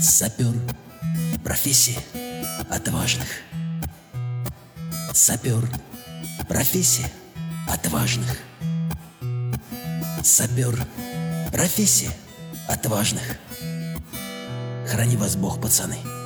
Сапер — профессия отважных. Сапер — профессия отважных. Сапер — профессия отважных. Храни вас Бог, пацаны.